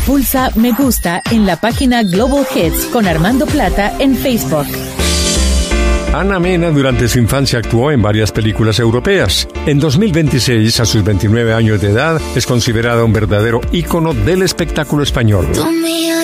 Pulsa me gusta en la página Global Hits con Armando Plata en Facebook. Ana Mena durante su infancia actuó en varias películas europeas. En 2026, a sus 29 años de edad, es considerada un verdadero ícono del espectáculo español.